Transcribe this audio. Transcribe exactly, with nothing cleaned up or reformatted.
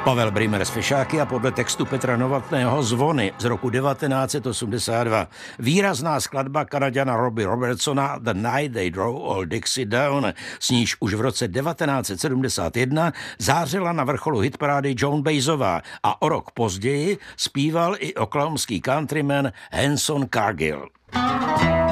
Pavel Brymer z Fešáky a podle textu Petra Novotného Zvony z roku devatenáct set osmdesát dva. Výrazná skladba Kanaďana Robbie Robertsona The Night They Drove Old Dixie Down, s níž už v roce devatenáct set sedmdesát jedna zářila na vrcholu hitparády Joan Baezová a o rok později zpíval i oklahomský countryman Hanson Cargill.